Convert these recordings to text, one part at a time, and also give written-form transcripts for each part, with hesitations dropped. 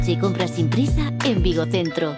Si compras sin prisa, en Vigo Centro.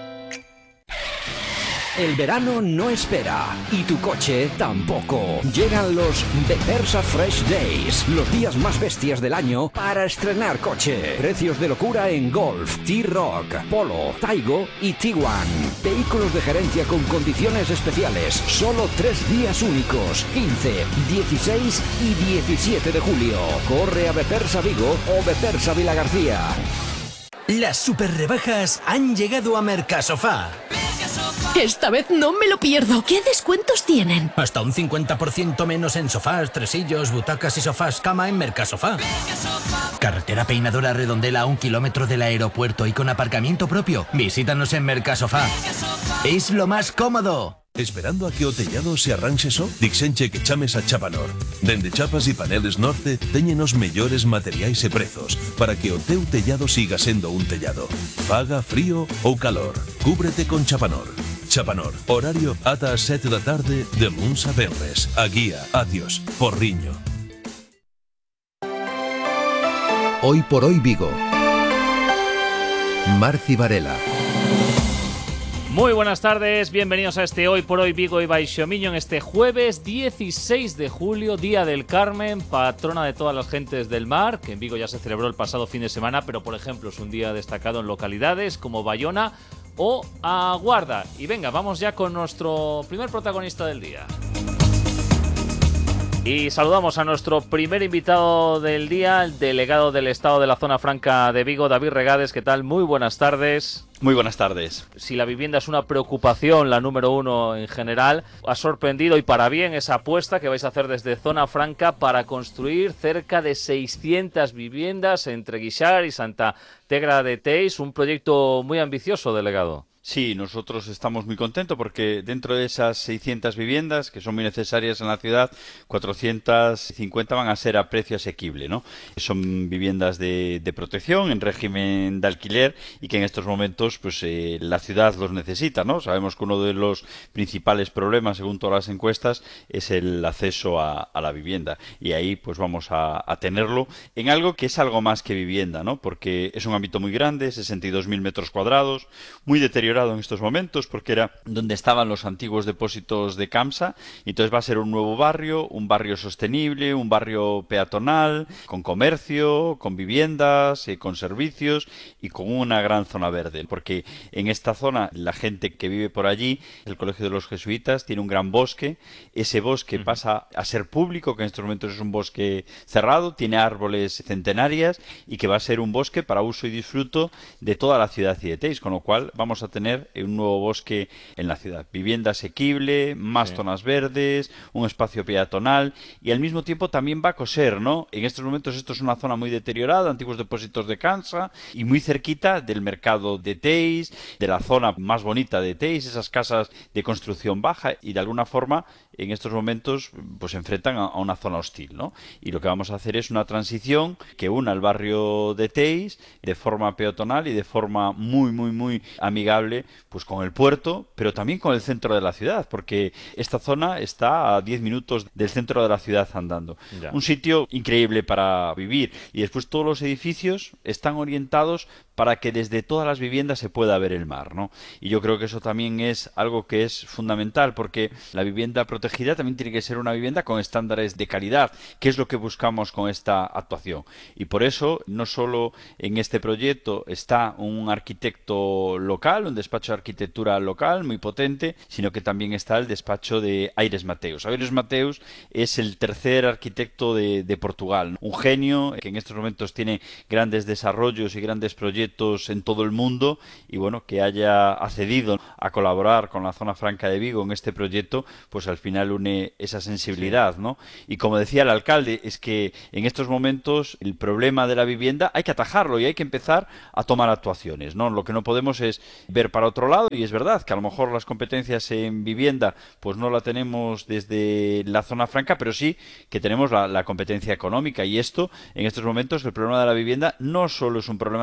El verano no espera y tu coche tampoco. Llegan los Befesa Fresh Days, los días más bestias del año para estrenar coche. Precios de locura en Golf, T-Roc, Polo, Taigo y Tiguan. Vehículos de gerencia con condiciones especiales. Solo 3 días únicos, 15, 16 y 17 de julio. Corre a Befesa Vigo o Befesa Vilagarcía. Las super rebajas han llegado a Mercasofá. Esta vez no me lo pierdo. ¿Qué descuentos tienen? Hasta un 50% menos en sofás, tresillos, butacas y sofás cama en Mercasofá. Carretera Peinadora Redondela a 1 kilómetro del aeropuerto y con aparcamiento propio. Visítanos en Mercasofá. Es lo más cómodo. Esperando a que o tellado se arranxe só? Dixenche que chames a Chapanor. Dende Chapas e Paneles Norte teñen os mellores materiais e prezos para que o teu tellado siga sendo un tellado. Faga frío ou calor. Cúbrete con Chapanor. Chapanor, horario ata as 7 da tarde de luns a venres. A guía, adiós, Porriño. Hoy por hoy Vigo. Marci Varela. Muy buenas tardes, bienvenidos a este Hoy por Hoy Vigo y Baixo Miño en este jueves 16 de julio, Día del Carmen, patrona de todas las gentes del mar, que en Vigo ya se celebró el pasado fin de semana, pero por ejemplo es un día destacado en localidades como Bayona o A Guarda. Y venga, vamos ya con nuestro primer protagonista del día. Y saludamos a nuestro primer invitado del día, el delegado del Estado de la Zona Franca de Vigo, David Regades. ¿Qué tal? Muy buenas tardes. Muy buenas tardes. Si la vivienda es una preocupación, la número uno en general, ha sorprendido y para bien esa apuesta que vais a hacer desde Zona Franca para construir cerca de 600 viviendas entre Guixar y Santa Tegra de Teis, un proyecto muy ambicioso, delegado. Sí, nosotros estamos muy contentos porque dentro de esas 600 viviendas, que son muy necesarias en la ciudad, 450 van a ser a precio asequible, ¿no? Son viviendas de protección en régimen de alquiler y que en estos momentos pues la ciudad los necesita, ¿no? Sabemos que uno de los principales problemas, según todas las encuestas, es el acceso a la vivienda y ahí pues vamos a tenerlo en algo que es algo más que vivienda, ¿no? Porque es un ámbito muy grande, 62.000 metros cuadrados, muy deteriorado en estos momentos porque era donde estaban los antiguos depósitos de Camsa y entonces va a ser un nuevo barrio, un barrio sostenible, un barrio peatonal, con comercio, con viviendas, con servicios y con una gran zona verde, porque en esta zona la gente que vive por allí, el Colegio de los Jesuitas tiene un gran bosque, ese bosque pasa a ser público, que en estos momentos es un bosque cerrado, tiene árboles centenarias y que va a ser un bosque para uso y disfruto de toda la ciudad y de Teis, con lo cual vamos a tener un nuevo bosque en la ciudad. Vivienda asequible, más zonas verdes, un espacio peatonal y al mismo tiempo también va a coser, ¿no? En estos momentos esto es una zona muy deteriorada, antiguos depósitos de Camsa y muy cerquita del mercado de Teis, de la zona más bonita de Teis, esas casas de construcción baja y de alguna forma en estos momentos pues se enfrentan a una zona hostil, ¿no? Y lo que vamos a hacer es una transición que una el barrio de Teis de forma peatonal y de forma muy amigable pues con el puerto, pero también con el centro de la ciudad, porque esta zona está a 10 minutos del centro de la ciudad andando. Ya. Un sitio increíble para vivir y después todos los edificios están orientados para que desde todas las viviendas se pueda ver el mar, ¿no? Y yo creo que eso también es algo que es fundamental, porque la vivienda protegida también tiene que ser una vivienda con estándares de calidad, que es lo que buscamos con esta actuación. Y por eso, no solo en este proyecto está un arquitecto local, un despacho de arquitectura local muy potente, sino que también está el despacho de Aires Mateus. Aires Mateus es el tercer arquitecto de Portugal, ¿no? Un genio que en estos momentos tiene grandes desarrollos y grandes proyectos en todo el mundo y bueno, que haya accedido a colaborar con la Zona Franca de Vigo en este proyecto, pues al final une esa sensibilidad, ¿no? Y como decía el alcalde, es que en estos momentos el problema de la vivienda hay que atajarlo y hay que empezar a tomar actuaciones, ¿no? Lo que no podemos es ver para otro lado y es verdad que a lo mejor las competencias en vivienda pues no la tenemos desde la Zona Franca, pero sí que tenemos la competencia económica y esto, en estos momentos, el problema de la vivienda no solo es un problema social,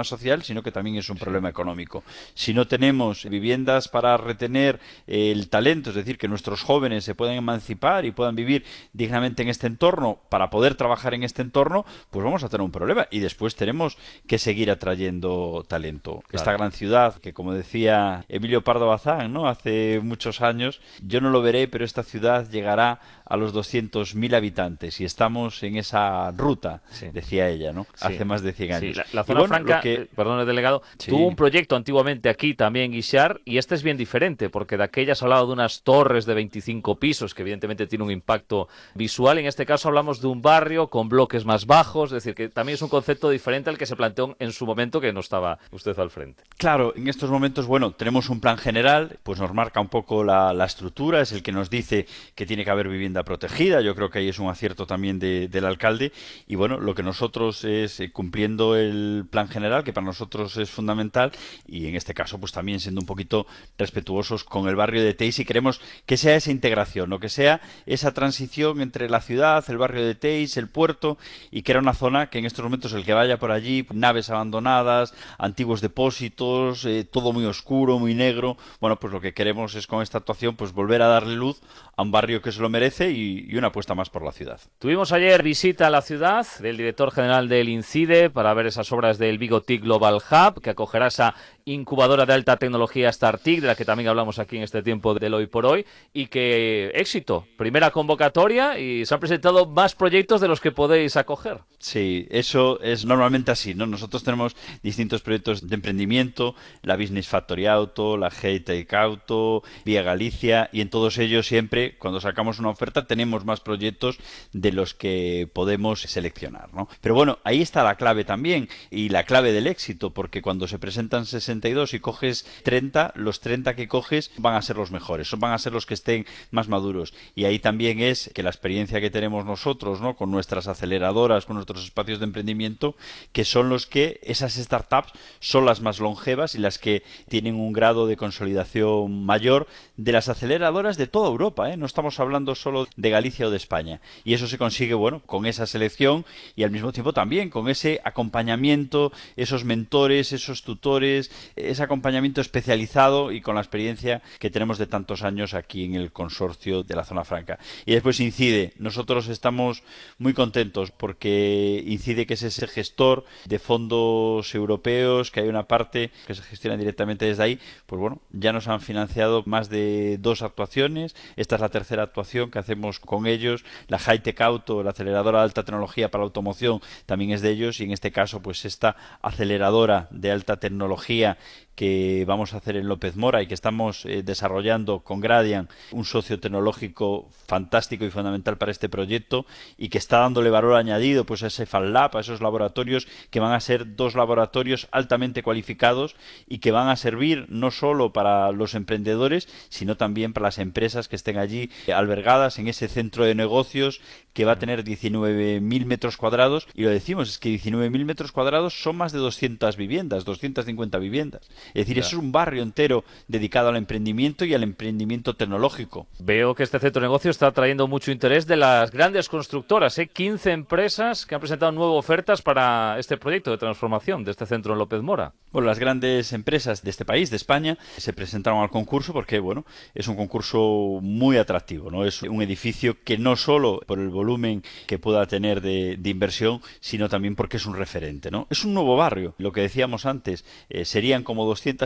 sino que también es un problema económico. Si no tenemos viviendas para retener el talento, es decir, que nuestros jóvenes se puedan emancipar y puedan vivir dignamente en este entorno para poder trabajar en este entorno, pues vamos a tener un problema y después tenemos que seguir atrayendo talento. Claro. Esta gran ciudad que, como decía Emilio Pardo Bazán, ¿no?, hace muchos años, yo no lo veré, pero esta ciudad llegará a los 200.000 habitantes y estamos en esa ruta, decía ella, ¿no? Sí. Hace más de 100 años. Sí. La zona franca, perdón, el delegado, tuvo un proyecto antiguamente aquí también, Guixar, y este es bien diferente, porque de aquella se hablaba de unas torres de 25 pisos, que evidentemente tiene un impacto visual. En este caso hablamos de un barrio con bloques más bajos, es decir, que también es un concepto diferente al que se planteó en su momento, que no estaba usted al frente. Claro, en estos momentos, bueno, tenemos un plan general, pues nos marca un poco la estructura, es el que nos dice que tiene que haber vivienda protegida. Yo creo que ahí es un acierto también del alcalde, y bueno, lo que nosotros es cumpliendo el plan general, que para nosotros es fundamental, y en este caso pues también siendo un poquito respetuosos con el barrio de Teis, y queremos que sea esa integración, ¿no?, que sea esa transición entre la ciudad, el barrio de Teis, el puerto, y que era una zona que en estos momentos el que vaya por allí, naves abandonadas, antiguos depósitos, todo muy oscuro, muy negro. Bueno, pues lo que queremos es con esta actuación pues volver a darle luz a un barrio que se lo merece y una apuesta más por la ciudad. Tuvimos ayer visita a la ciudad del director general del INCIDE para ver esas obras del Vigo TIC Global Hub, que acogerá esa incubadora de alta tecnología StarTIC, de la que también hablamos aquí en este tiempo del Hoy por Hoy, y que éxito, primera convocatoria y se han presentado más proyectos de los que podéis acoger. Sí, eso es normalmente así, ¿no? Nosotros tenemos distintos proyectos de emprendimiento, la Business Factory Auto, la Hightech Auto, Vía Galicia, y en todos ellos siempre, cuando sacamos una oferta, tenemos más proyectos de los que podemos seleccionar, ¿no? Pero bueno, ahí está la clave también, y la clave del éxito, porque cuando se presentan 62 y coges 30, los 30 que coges van a ser los mejores, van a ser los que estén más maduros. Y ahí también es que la experiencia que tenemos nosotros, ¿no?, con nuestras aceleradoras, con nuestros espacios de emprendimiento, que son los que esas startups son las más longevas y las que tienen un grado de consolidación mayor de las aceleradoras de toda Europa, ¿eh? No estamos hablando solo de Galicia o de España. Y eso se consigue, bueno, con esa selección y al mismo tiempo también con ese acompañamiento, esos mentores, esos tutores, ese acompañamiento especializado y con la experiencia que tenemos de tantos años aquí en el consorcio de la Zona Franca. Y después INCIDE. Nosotros estamos muy contentos porque INCIDE, que es ese gestor de fondos europeos, que hay una parte que se gestiona directamente desde ahí, pues bueno, ya nos han financiado más de 2 actuaciones. Esta es la tercera actuación que hacemos con ellos. La Hightech Auto, la aceleradora de alta tecnología para la automoción, también es de ellos, y en este caso pues esta aceleradora de alta tecnología que vamos a hacer en López Mora y que estamos desarrollando con Gradian, un socio tecnológico fantástico y fundamental para este proyecto, y que está dándole valor añadido pues a ese FALLab, a esos laboratorios que van a ser 2 laboratorios altamente cualificados y que van a servir no solo para los emprendedores, sino también para las empresas que estén allí albergadas en ese centro de negocios que va a tener 19.000 metros cuadrados, y lo decimos, es que 19.000 metros cuadrados son más de 200 viviendas, 250 viviendas. Es decir, eso es un barrio entero dedicado al emprendimiento y al emprendimiento tecnológico. Veo que este centro de negocio está trayendo mucho interés de las grandes constructoras, 15 empresas que han presentado nuevas ofertas para este proyecto de transformación de este centro en López Mora. Bueno, las grandes empresas de este país, de España, se presentaron al concurso porque, bueno, es un concurso muy atractivo, ¿no? Es un edificio que no solo por el volumen que pueda tener de inversión, sino también porque es un referente, ¿no? Es un nuevo barrio. Lo que decíamos antes, serían como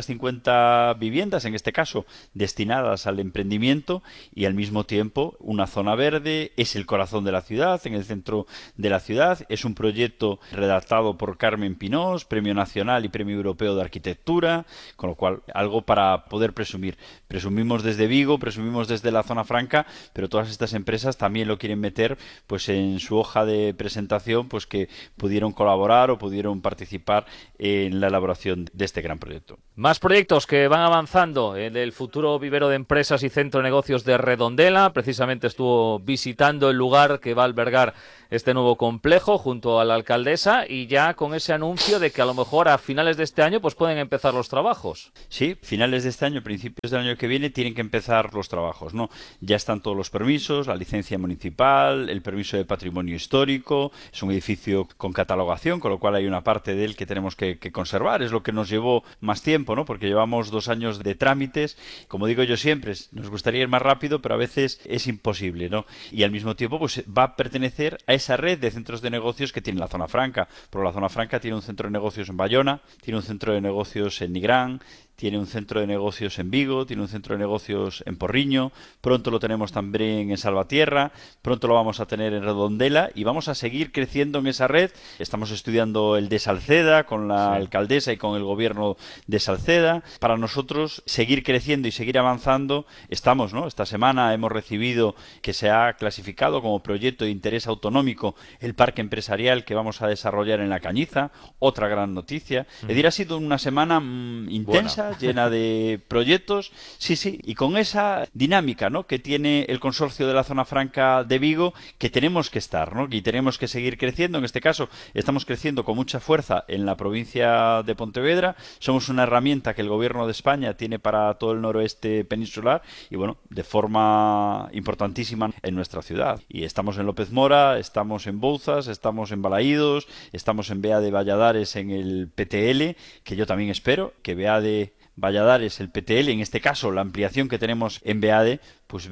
250 viviendas, en este caso, destinadas al emprendimiento, y al mismo tiempo una zona verde. Es el corazón de la ciudad, en el centro de la ciudad. Es un proyecto redactado por Carmen Pinós, Premio Nacional y Premio Europeo de Arquitectura, con lo cual algo para poder presumir. Presumimos desde Vigo, presumimos desde la Zona Franca, pero todas estas empresas también lo quieren meter pues en su hoja de presentación, pues que pudieron colaborar o pudieron participar en la elaboración de este gran proyecto. Más proyectos que van avanzando en el futuro vivero de empresas y centro de negocios de Redondela. Precisamente estuvo visitando el lugar que va a albergar este nuevo complejo junto a la alcaldesa, y ya con ese anuncio de que a lo mejor a finales de este año pues pueden empezar los trabajos. Sí, finales de este año, principios del año que viene tienen que empezar los trabajos, ¿no? Ya están todos los permisos, la licencia municipal, el permiso de patrimonio histórico. Es un edificio con catalogación, con lo cual hay una parte de él que tenemos que que conservar, es lo que nos llevó más tiempo, ¿no? Porque llevamos 2 años de trámites. Como digo yo siempre, nos gustaría ir más rápido, pero a veces es imposible, ¿no? Y al mismo tiempo pues va a pertenecer a esa red de centros de negocios que tiene la Zona Franca. Porque la Zona Franca tiene un centro de negocios en Bayona, tiene un centro de negocios en Nigrán, tiene un centro de negocios en Vigo, tiene un centro de negocios en Porriño, pronto lo tenemos también en Salvatierra, pronto lo vamos a tener en Redondela y vamos a seguir creciendo en esa red. Estamos estudiando el de Salceda con la alcaldesa y con el gobierno de Salceda. Para nosotros seguir creciendo y seguir avanzando, estamos, ¿no? Esta semana hemos recibido que se ha clasificado como proyecto de interés autonómico el parque empresarial que vamos a desarrollar en La Cañiza, otra gran noticia. Es decir, ha sido una semana intensa, llena de proyectos, sí, y con esa dinámica, ¿no?, que tiene el consorcio de la Zona Franca de Vigo, que tenemos que estar, ¿no?, y tenemos que seguir creciendo. En este caso, estamos creciendo con mucha fuerza en la provincia de Pontevedra. Somos una herramienta que el Gobierno de España tiene para todo el noroeste peninsular y, bueno, de forma importantísima en nuestra ciudad. Y estamos en López Mora, estamos en Bouzas, estamos en Balaídos, estamos en Bea de Valladares en el PTL, que yo también espero que Bea de Valladares, el PTL, en este caso la ampliación que tenemos en Beade, pues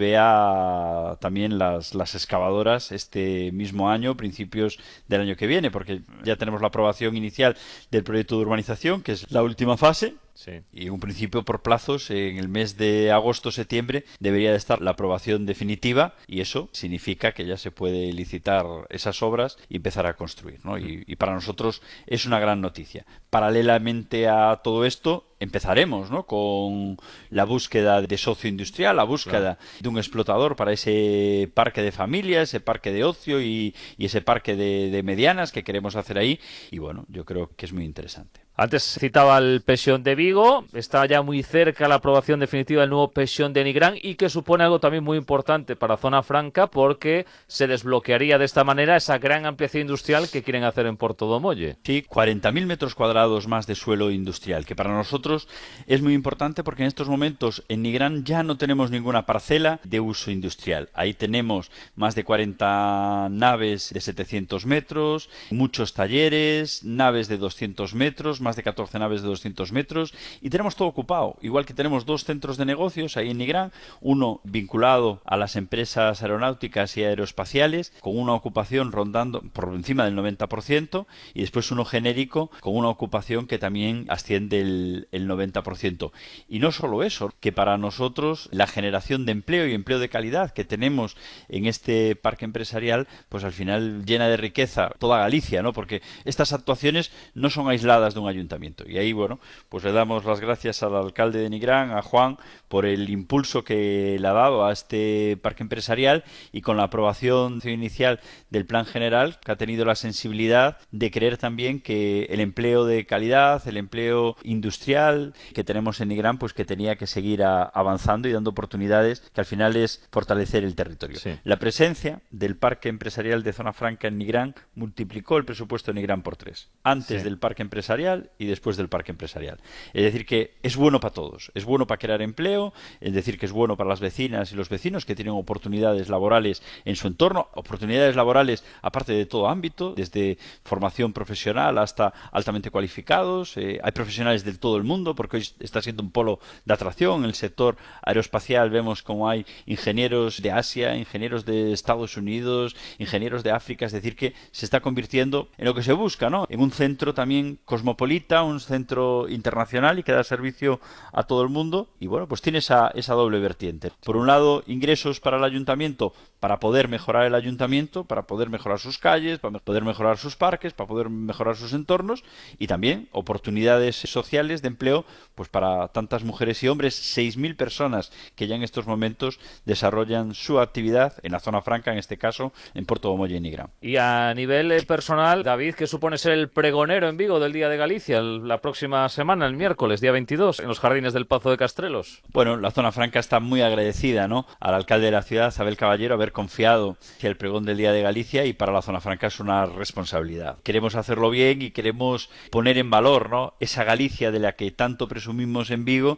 vea también las excavadoras este mismo año, principios del año que viene, porque ya tenemos la aprobación inicial del proyecto de urbanización, que es la última fase. Sí. Y en un principio por plazos, en el mes de agosto-septiembre debería de estar la aprobación definitiva y eso significa que ya se puede licitar esas obras y empezar a construir, ¿no? Y para nosotros es una gran noticia. Paralelamente a todo esto empezaremos, ¿no?, con la búsqueda de socio industrial, la búsqueda de un explotador para ese parque de familia, ese parque de ocio y ese parque de medianas que queremos hacer ahí y bueno, yo creo que es muy interesante. Antes citaba el Pexón de Vigo, está ya muy cerca la aprobación definitiva del nuevo Pexón de Nigrán y que supone algo también muy importante para Zona Franca porque se desbloquearía de esta manera esa gran ampliación industrial que quieren hacer en Porto do Molle. Sí, 40.000 metros cuadrados más de suelo industrial, que para nosotros es muy importante porque en estos momentos en Nigrán ya no tenemos ninguna parcela de uso industrial. Ahí tenemos más de 40 naves de 700 metros, muchos talleres, naves de 200 metros, más de 14 naves de 200 metros y tenemos todo ocupado, igual que tenemos 2 centros de negocios ahí en Nigrán, uno vinculado a las empresas aeronáuticas y aeroespaciales con una ocupación rondando por encima del 90% y después uno genérico con una ocupación que también asciende el 90%. Y no solo eso, que para nosotros la generación de empleo y empleo de calidad que tenemos en este parque empresarial, pues al final llena de riqueza toda Galicia, ¿no? Porque estas actuaciones no son aisladas de un ayuntamiento. Y ahí, bueno, pues le damos las gracias al alcalde de Nigrán, a Juan, por el impulso que le ha dado a este parque empresarial y con la aprobación inicial del plan general, que ha tenido la sensibilidad de creer también que el empleo de calidad, el empleo industrial que tenemos en Nigrán, pues que tenía que seguir avanzando y dando oportunidades, que al final es fortalecer el territorio. Sí. La presencia del parque empresarial de Zona Franca en Nigrán multiplicó el presupuesto de Nigrán por 3. Antes del parque empresarial y después del parque empresarial. Es decir, que es bueno para todos. Es bueno para crear empleo, es decir, que es bueno para las vecinas y los vecinos que tienen oportunidades laborales en su entorno, oportunidades laborales aparte de todo ámbito, desde formación profesional hasta altamente cualificados. Hay profesionales de todo el mundo, porque hoy está siendo un polo de atracción. En el sector aeroespacial vemos como hay ingenieros de Asia, ingenieros de Estados Unidos, ingenieros de África. Es decir, que se está convirtiendo en lo que se busca, ¿no?, en un centro también cosmopolita, un centro internacional y que da servicio a todo el mundo y bueno, pues tiene esa doble vertiente. Por un lado, ingresos para el ayuntamiento para poder mejorar el ayuntamiento, para poder mejorar sus calles, para poder mejorar sus parques, para poder mejorar sus entornos y también oportunidades sociales de empleo pues para tantas mujeres y hombres, 6.000 personas que ya en estos momentos desarrollan su actividad en la Zona Franca, en este caso en Porto do Molle y Nigrán. Y a nivel personal, David, ¿qué supone ser el pregonero en Vigo del Día de Galicia la próxima semana, el miércoles, día 22, en los jardines del Pazo de Castrelos? Bueno, la Zona Franca está muy agradecida, ¿no?, al alcalde de la ciudad, Abel Caballero, haber confiado en el pregón del Día de Galicia y para la Zona Franca es una responsabilidad. Queremos hacerlo bien y queremos poner en valor, ¿no?, esa Galicia de la que tanto presumimos en Vigo,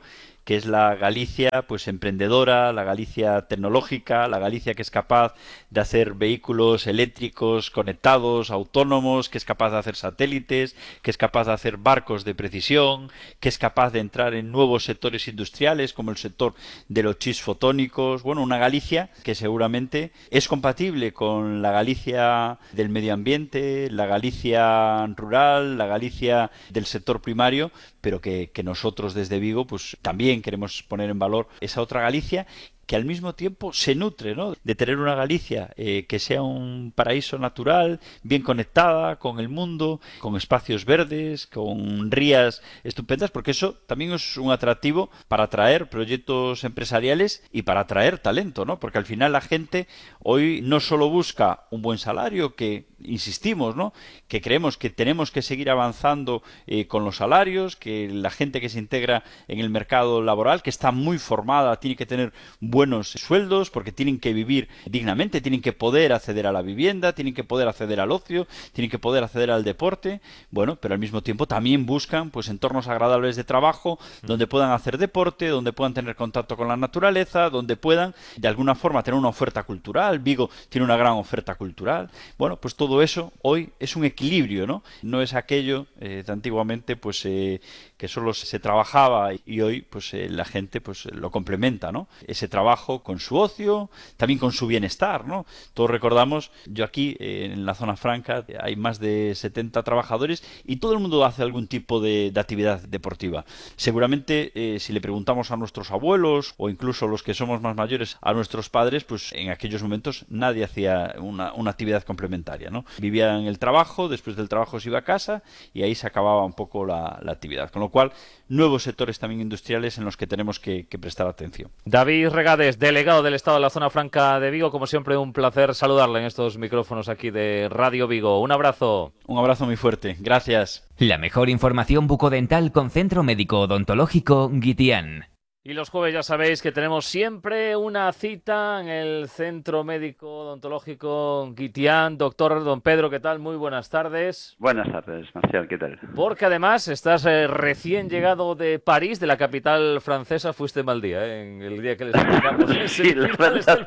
que es la Galicia pues emprendedora, la Galicia tecnológica, la Galicia que es capaz de hacer vehículos eléctricos conectados, autónomos, que es capaz de hacer satélites, que es capaz de hacer barcos de precisión, que es capaz de entrar en nuevos sectores industriales como el sector de los chips fotónicos. Bueno, una Galicia que seguramente es compatible con la Galicia del medio ambiente, la Galicia rural, la Galicia del sector primario, pero que nosotros desde Vigo pues también queremos poner en valor esa otra Galicia que al mismo tiempo se nutre, ¿no?, de tener una Galicia que sea un paraíso natural, bien conectada con el mundo, con espacios verdes, con rías estupendas, porque eso también es un atractivo para atraer proyectos empresariales y para atraer talento, ¿no? Porque al final la gente hoy no solo busca un buen salario, que insistimos, ¿no?, que creemos que tenemos que seguir avanzando con los salarios, que la gente que se integra en el mercado laboral, que está muy formada, tiene que tener buenos sueldos porque tienen que vivir dignamente, tienen que poder acceder a la vivienda, tienen que poder acceder al ocio, tienen que poder acceder al deporte, bueno, pero al mismo tiempo también buscan pues entornos agradables de trabajo donde puedan hacer deporte, donde puedan tener contacto con la naturaleza, donde puedan de alguna forma tener una oferta cultural. Vigo tiene una gran oferta cultural. Bueno, pues todo eso hoy es un equilibrio, ¿no? No es aquello de antiguamente pues que solo se trabajaba y hoy pues la gente pues lo complementa, ¿no? Ese trabajo con su ocio, también con su bienestar, ¿no? Todos recordamos, yo aquí en la zona franca hay más de 70 trabajadores y todo el mundo hace algún tipo de actividad deportiva. Seguramente si le preguntamos a nuestros abuelos o incluso los que somos más mayores a nuestros padres, pues en aquellos momentos nadie hacía una actividad complementaria, ¿no? Vivían el trabajo, después del trabajo se iba a casa y ahí se acababa un poco la actividad. Con lo cual, nuevos sectores también industriales en los que tenemos que prestar atención. David Regades, delegado del Estado de la Zona Franca de Vigo, como siempre un placer saludarle en estos micrófonos aquí de Radio Vigo. Un abrazo. Un abrazo muy fuerte. Gracias. La mejor información bucodental con Centro Médico Odontológico Guitián. Y los jueves ya sabéis que tenemos siempre una cita en el Centro Médico Odontológico Guitián. Doctor Don Pedro, ¿qué tal? Muy buenas tardes. Buenas tardes, Marcial, ¿qué tal? Porque además estás recién llegado de París, de la capital francesa. Fuiste mal día, en el día que les explicamos. Sí, la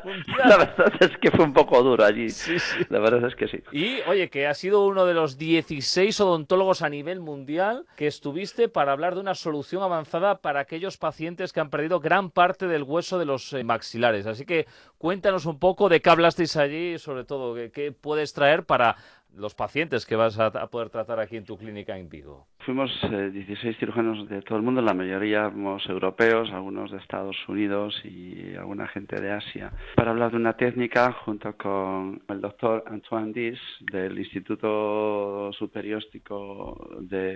verdad es que fue un poco duro allí. Sí, sí. La verdad es que sí. Y, oye, que has sido uno de los 16 odontólogos a nivel mundial que estuviste para hablar de una solución avanzada para aquellos pacientes que han perdido gran parte del hueso de los maxilares. Así que cuéntanos un poco de qué hablasteis allí y sobre todo qué puedes traer para los pacientes que vas a poder tratar aquí en tu clínica en Vigo. Fuimos 16 cirujanos de todo el mundo, la mayoría éramos europeos, algunos de Estados Unidos y alguna gente de Asia, para hablar de una técnica junto con el doctor Antoine Dis del Instituto Superióstico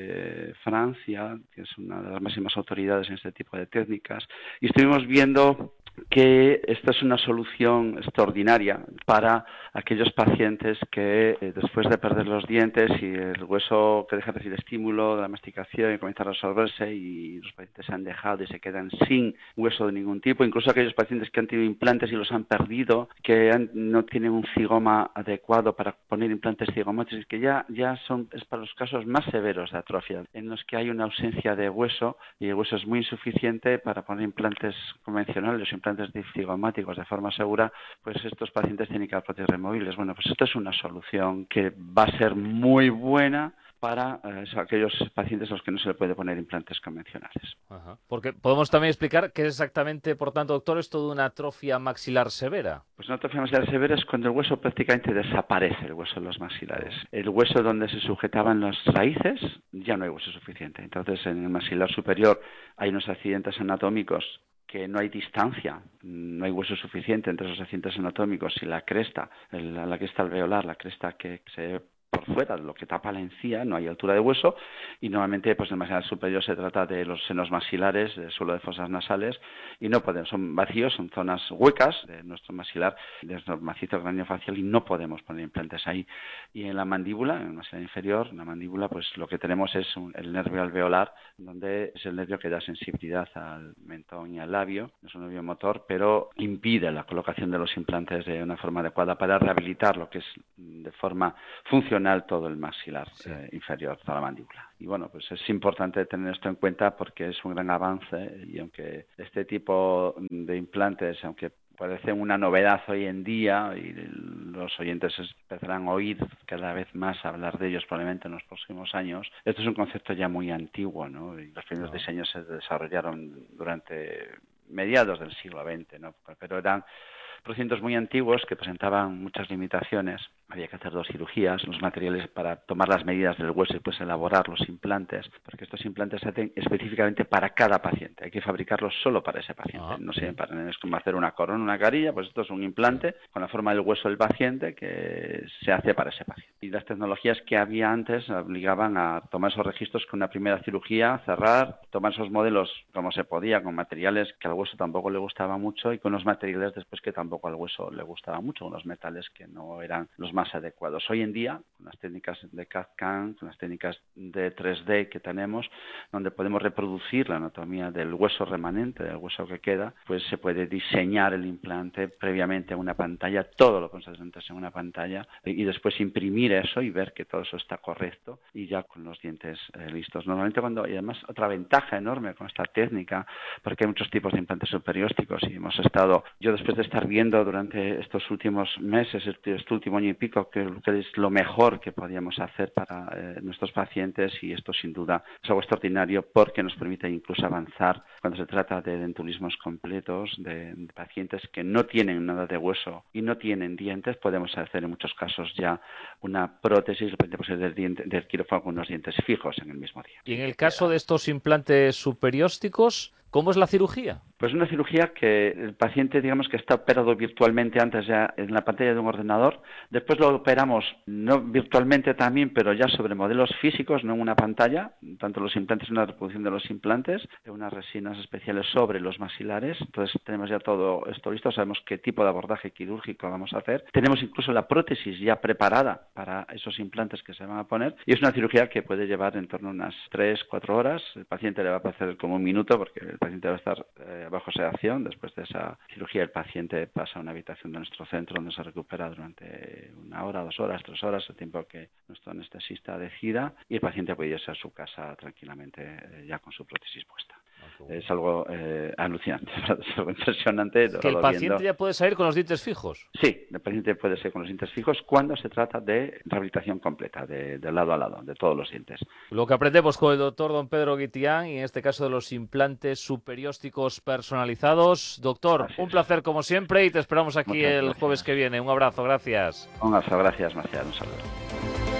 de Francia, que es una de las máximas autoridades en este tipo de técnicas, y estuvimos viendo que esta es una solución extraordinaria para aquellos pacientes que después de perder los dientes y el hueso que deja de recibir estímulo de la masticación y comienza a resolverse y los pacientes se han dejado y se quedan sin hueso de ningún tipo, incluso aquellos pacientes que han tenido implantes y los han perdido, que no tienen un cigoma adecuado para poner implantes cigomáticos, que ya es para los casos más severos de atrofia, en los que hay una ausencia de hueso y el hueso es muy insuficiente para poner implantes convencionales o implantes cigomáticos de forma segura, pues estos pacientes tienen que dar prótesis removibles. Bueno, pues esto es una solución que va a ser muy buena para aquellos pacientes a los que no se le puede poner implantes convencionales. Ajá. Porque podemos también explicar qué es exactamente, por tanto, doctor, esto de una atrofia maxilar severa. Pues una atrofia maxilar severa es cuando el hueso prácticamente desaparece, el hueso de los maxilares. El hueso donde se sujetaban las raíces, ya no hay hueso suficiente. Entonces, en el maxilar superior hay unos accidentes anatómicos que no hay distancia, no hay hueso suficiente entre esos accidentes anatómicos y la cresta, la cresta alveolar, la cresta que se por fuera de lo que tapa la encía, no hay altura de hueso y normalmente pues en el maxilar superior se trata de los senos maxilares, del suelo de fosas nasales y no podemos, son vacíos, son zonas huecas de nuestro maxilar, de nuestro macizo craneofacial y no podemos poner implantes ahí. Y en la mandíbula, en el maxilar inferior, en la mandíbula pues lo que tenemos es el nervio alveolar, donde es el nervio que da sensibilidad al mentón y al labio, es un nervio motor, pero impide la colocación de los implantes de una forma adecuada para rehabilitar lo que es de forma funcional funcional todo el maxilar inferior, toda la mandíbula. Y bueno, pues es importante tener esto en cuenta porque es un gran avance y aunque este tipo de implantes, aunque parece una novedad hoy en día y los oyentes empezarán a oír cada vez más hablar de ellos probablemente en los próximos años, esto es un concepto ya muy antiguo, ¿no? Y los primeros diseños se desarrollaron durante mediados del siglo XX, ¿no? Pero eran procedimientos muy antiguos que presentaban muchas limitaciones. Había que hacer 2 cirugías, los materiales para tomar las medidas del hueso y pues elaborar los implantes, porque estos implantes se hacen específicamente para cada paciente. Hay que fabricarlos solo para ese paciente. No sirven para, es como hacer una corona, una carilla, pues esto es un implante con la forma del hueso del paciente que se hace para ese paciente. Y las tecnologías que había antes obligaban a tomar esos registros con una primera cirugía, cerrar, tomar esos modelos como se podía, con materiales que al hueso tampoco le gustaba mucho y con unos materiales después que tampoco al hueso le gustaba mucho, unos metales que no eran los más adecuados. Hoy en día, con las técnicas de CAD/CAM, con las técnicas de 3D que tenemos, donde podemos reproducir la anatomía del hueso remanente, del hueso que queda, pues se puede diseñar el implante previamente en una pantalla, todo lo podemos hacer en una pantalla y después imprimir eso y ver que todo eso está correcto y ya con los dientes listos. Normalmente y además otra ventaja enorme con esta técnica, porque hay muchos tipos de implantes superiósticos y yo después de estar viendo durante estos últimos meses, este último año y pico, que es lo mejor que podíamos hacer para nuestros pacientes y esto sin duda es algo extraordinario porque nos permite incluso avanzar cuando se trata de dentulismos completos, de pacientes que no tienen nada de hueso y no tienen dientes, podemos hacer en muchos casos ya una prótesis del quirófano con unos dientes fijos en el mismo día. Y en el caso de estos implantes superiósticos, ¿cómo es la cirugía? Pues una cirugía que el paciente, digamos que está operado virtualmente antes ya en la pantalla de un ordenador, después lo operamos no virtualmente también, pero ya sobre modelos físicos, no en una pantalla, tanto los implantes, una reproducción de los implantes, unas resinas especiales sobre los maxilares, entonces tenemos ya todo esto listo, sabemos qué tipo de abordaje quirúrgico vamos a hacer, tenemos incluso la prótesis ya preparada para esos implantes que se van a poner y es una cirugía que puede llevar en torno a unas 3-4 horas, el paciente le va a pasar como un minuto porque el paciente va a estar bajo sedación. Después de esa cirugía el paciente pasa a una habitación de nuestro centro donde se recupera durante 1 hora, 2 horas, 3 horas, el tiempo que nuestro anestesista decida y el paciente puede irse a su casa tranquilamente ya con su prótesis puesta. Es algo alucinante, es algo impresionante. ¿Que el paciente ya puede salir con los dientes fijos? Sí, el paciente puede salir con los dientes fijos cuando se trata de rehabilitación completa, de lado a lado, de todos los dientes. Lo que aprendemos con el doctor don Pedro Guitián y en este caso de los implantes superiósticos personalizados. Doctor, un placer como siempre y te esperamos aquí el jueves que viene. Un abrazo, gracias. Un abrazo, gracias Marcial, un saludo.